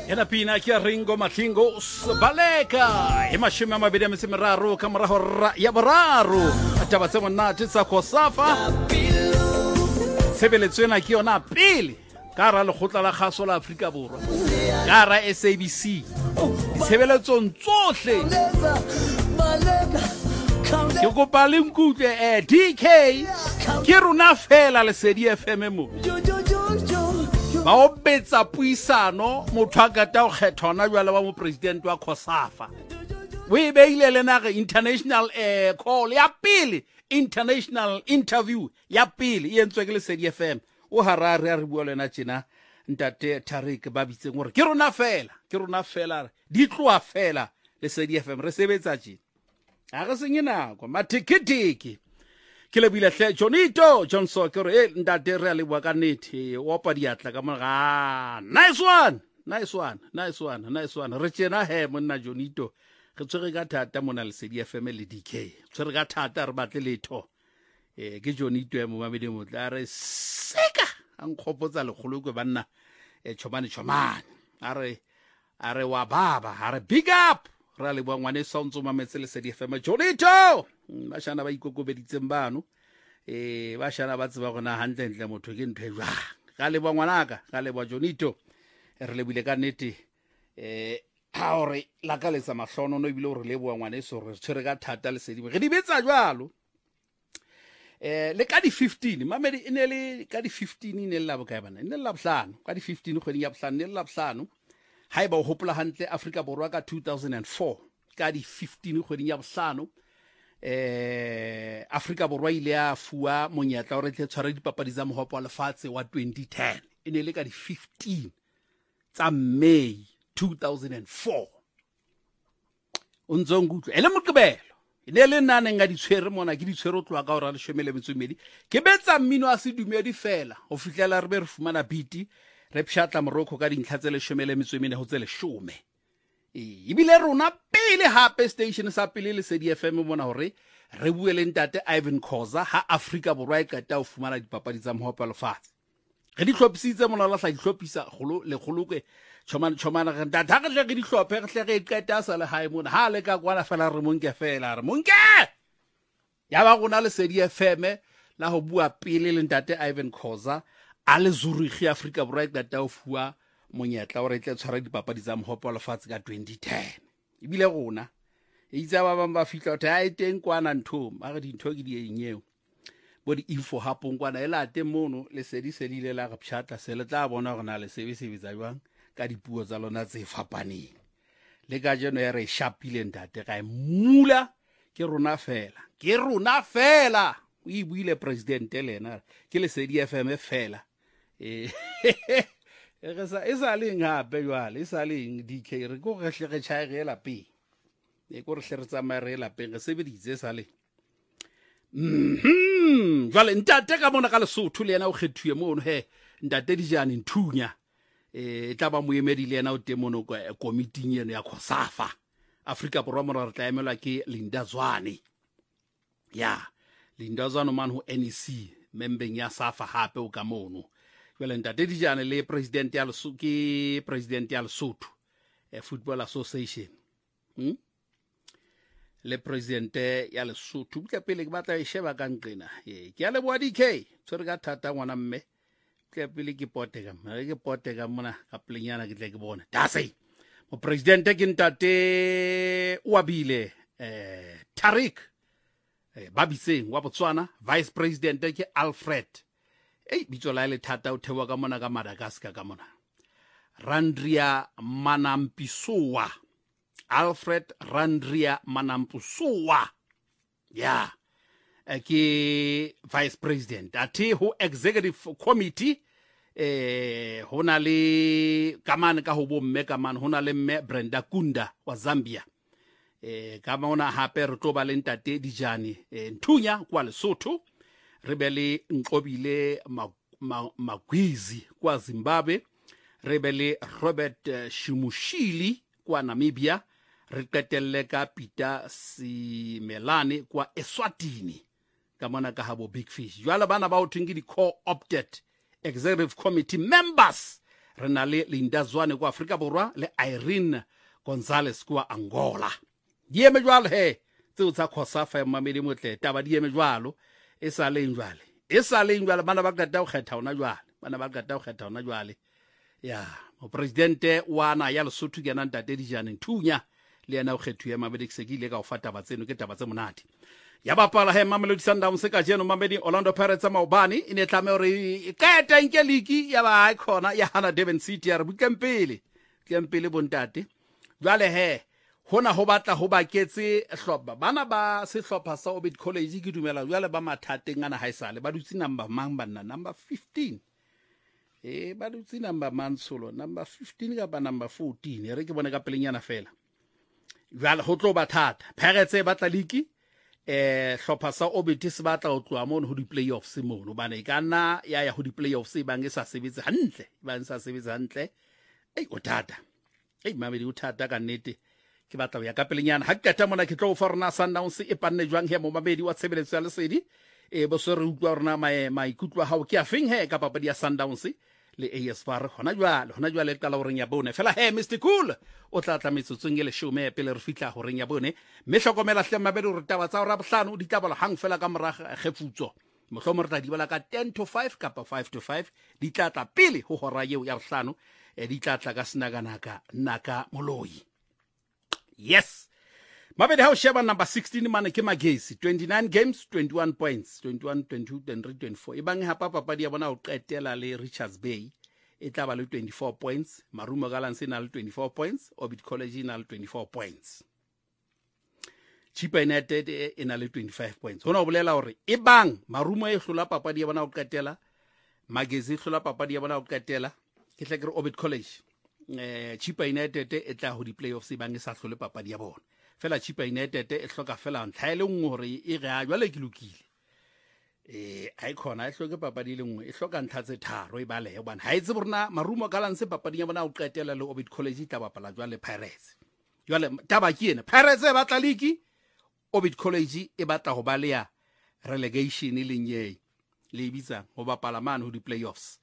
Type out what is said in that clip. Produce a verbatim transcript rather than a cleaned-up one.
ena pina ke Ringo Matlingo Baleka e mashome a mabedi a metso e meraro ka morago ya boraro taba tse monate tsa Khosafa tshebeletso ena ke yona pele ka ra lekgotla la kgaso la Afrika Borwa ka ra S A B C ditshebeletsong tsohle ke kopa le nkutlwe eh D K ke rona fela le Lesedi F M mo ba o betsa puisano motho a kata o kgetha ona jwale ba mo president wa Khosafa o e beile lena ge international eh call ya pele international interview ya pele e entswe ke Lesedi F M o Harare a re bua lena tjena ntate Tariq ba bitseng gore ke rona fela ke rona fela di tloa fela Lesedi F M re sebetsa tjena a re senye nako mathikitiki ke le bile hle Jonito Johnson ke re e ntate re a le bua ka nete o pa diatla ka mona nice one nice one nice one nice one re tjena he monna Jonito re tswere ka thata mona Lesedi F M le D K tswere ka thata re batle letho eh ke Jonito ya mo mabedi mo tla re seka ang khopotsa le kgolokwe banna e chomane chomane are are wa baba are big up ra le bua ngwane sounds o mametse Lesedi F M Jonito ba shana ba ikokobeditseng bano eh ba shana ba tseba gona hantle ntle motho ke ntwe jwa ga le bua ngwanaka ga le bua Jonito re le bile ka nete eh ha ore la ka letsa mahlono no bile re le bua ngwane so re tshwere ka thata Lesedi re di betsa jwalo eh le ka di fifteen mamedi ene le ka di fifteen ine le la bokae bana ine le la bohlano ka di fifteen kgwedi ya bohlano ne le la bohlano ha eba o hopola hantle Afrika Borwa ka two thousand four ka di fifteen kgwedi ya bohlano eh Afrika Borwa ile ya fuwa monyetla o re tle tshwara dipapadi tsa mohopo wa lefatshe wa twenty ten ene le ka di fifteen tsa May two thousand four unzo ngutlo ele moqebelo ene le nane nga di tshwere mona ke di tshwere o tloa ka ora le shomele metsomedi ke betsa mmino a se dumedi fela ho fihlela re be re fumana beat re pshatla moroko ka dintlha tse le shomele metsomedi ho tse le shome e ibile rona pele hape station sa pele Lesedi F M mona hore re buele ntate Ivan Khoza ha Afrika Borwa e kata o fumana dipapadi tsa mohopa lefatshe re di hlopsitse mona la hla di hlopisa golo le golokwe chomana chomana ga ntate ha re di hlophe re hle re kata sa le hae mona ha le ka kwana fela re monke fela re monke ya ba gona Lesedi F M la ho bua pele le ntate Ivan Khoza a le Zurich Afrika Borwa e kata o fuwa monyetla o re tle tshwara dipapadi tsa mohopa lefatshe ka twenty ten ibile gona e itse ba bang ba fihla tha a teng kwana ntho a re dintho ke di enyeo bo di info hapong kwana ela te mono Lesedi se dile la ga pshatla se le tla bona gona le sebe sebetsa jwang ka dipuo tsa lona tse fapaneng le ka jeno ya re shapile ntate ga mula ke rona fela ke rona fela o e buile president lena ke Lesedi F M fela eh re sa isa le ngape jwale isa le D K re go re hle re chaire la pe e go re hle re tsamaya re la pe re sebeditse sa le mhm jwale ntate ka mona ka Lesotho le yena o kgethuye mono he ntate Dijane Nthunya eh tla ba moemedi le yena o temono ko committee eno ya Khosafa Afrika Borwa mo re tla emelwa ke Linda Zwane ya Linda Zwane man ho N E C member ya Safa hape o ka mono jwale ntate Dijane le president ya Lesotho ke president ya Lesotho eh, Football Association hm le president ya Lesotho ke pele ke batla e sheba ka nqena eh ke ya le bua D K tsore ka thata ngwana mme ke pele ke potega mare ke potega mona ka plenyana ke tle ke bona dase mo president ke ntate Wabile eh Tariq eh Babiseng wa Botswana vice president ke Alfred ei bitso la le thata o thewa ka mona ka Madagascar ka mona Randria Manampisoa Alfred Randria Manampisoa ya ke vice president ati ho executive committee eh hona le kamane ka ho bomme kamane hona le mme Brenda Kunda wa Zambia eh ka mona hape re tlo ba le ntate Dijane Nthunya kwa Lesotho re be le Nqobile Magwizi kwa Zimbabwe re be le Robert Shimushili kwa Namibia re qetelle ka Peter Simelane kwa Eswatini ka mona ka habo Big Fish jwala bana ba o thweng di co-opted executive committee members re na le Linda Zwane kwa Afrika Borwa le Irene Gonzalez kwa Angola. Di eme jwalo he tseo tsa Khosafa mamedi motle taba di eme jwalo e sa le njwale e sa le njwale bana ba qeta go kgetha ona jwale bana ba qeta go kgetha ona jwale ya mo presidente wa na ya Lesotho ke nang tate Dijane Thunya le yena o kgethuwe mamedi ke sekile ka go fata batseno ke taba tse monate ya bapala he Mamelodi Sundowns ka jeno mamedi Orlando Pirates maobani ine tlame hore e ka eta nke ligi ya ba khona ya hana Durban City ya re bukempele kempele bontate jwale he hona ho batla ho baketse hlopa bana ba sehlopha sa Orbit College ke dumela jwale ba mathateng ana haisale ba dutse number mang banna number fifteen eh ba dutse number mansolo number fifteen ka ba number fourteen re ke bone ka pelenyana fela jwale ho tlo ba thata Pirates ba tla ligi eh hlopha sa Orbit se batla ho tloa mono ho di playoffs mono bana e kana ya ya ho di playoffs ba nge sa sebetse hantle ba nsa sebetse hantle ei o thata ei mamedi o thata ka nnete ke batla ya ka pelenyana ha ke mona ke tlo forna Sundowns e panne jwang he mo mabedi wa tshebeletso ya lesedi e bo se re utlwa rona mai maikutlo ha o ke a feng he ka papadi ya Sundowns le A S F A R hona jwale hona jwale ka la o reng ya bone fela he Mister Cool o tla tla metsotsong e le shome pele re fitla ho reng ya bone me hlokomela hle mabedi re taba tsa ora bohlano di tabala hang fela ka moraga gefutso mohlomo re tla di bala ka ten to five kapa five to five di tla tla pele ho hora eo ya bohlano e di tla tla ka sinaganaka naka moloi. Yes. Mabedi ha o sheba number sixteen mane ke Magesi twenty-nine games twenty-one points twenty-one twenty-two twenty-three twenty-four e bang ha papa papadi ya bona o qetela le Richards Bay e tla ba le twenty-four points Marumo Gallants na le twenty-four points Orbit College na le twenty-four points Chippa United e na le twenty-five points hona o bolela hore e bang Marumo e hlola papadi ya bona o qetela Magesi hlola papadi ya bona o qetela ke tle ke Orbit College eh Chippa United e tla ho di playoffs bang e sa hlole papadi ya bona fela Chippa United e hloka fela ntlha ile nngwe hore e re a jwale ke lokile eh ai khona e hloke papadi ile nngwe e hloka ntlha tse tharo e bale hobane ha itse borna Marumo Gallants papadi ya bona o qetela le Orbit College tla bapala jwale Pirates jwale taba ke ena Pirates e batla ligi Orbit College e batla ho ba le ya relegation le nye le bitsa ho bapala man ho di playoffs